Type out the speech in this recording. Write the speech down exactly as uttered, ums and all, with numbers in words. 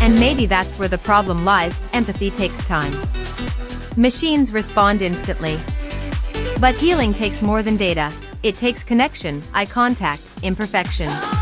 And maybe that's where the problem lies. Empathy takes time. Machines respond instantly. But healing takes more than data. It takes connection, eye contact, imperfection.